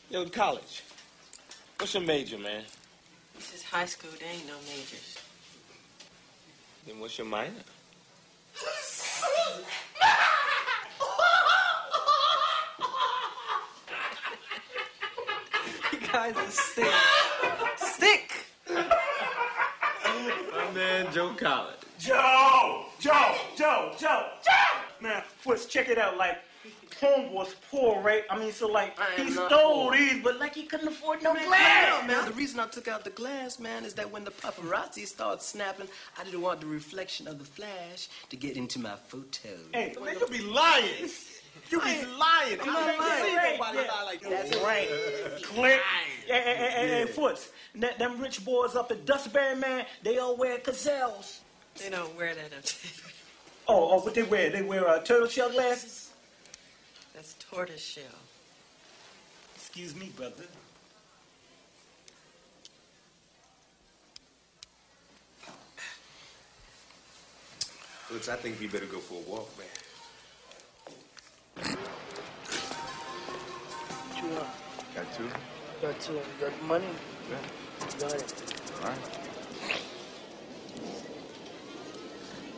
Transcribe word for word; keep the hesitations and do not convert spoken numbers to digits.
Yo, college. What's your major, man? This is high school. There ain't no majors. Then what's your minor? You guys are sick. Sick! My man, Joe Collins. Joe! Joe! Joe! Joe! Joe! Man, Foots, check it out. Like, home was poor, right? I mean, so, like, I am he not stole poor. these, but, like, he couldn't afford no Man, glass. no, man, the reason I took out the glass, man, is that when the paparazzi started snapping, I didn't want the reflection of the flash to get into my photo. Hey, Man, you be lying. You be lying. I'm not lying. Nobody lie like that. That's right. Click. Hey, hey, hey, hey, hey, Foots, that, them rich boys up at Dustberry, man, they all wear gazelles. They don't wear that up there. Oh, oh, what they wear? They wear uh, turtle shell glasses? That's tortoise shell. Excuse me, brother. Looks, I think we better go for a walk, man. What you want? Got two? Got two. You got money? Yeah. Got it. All right.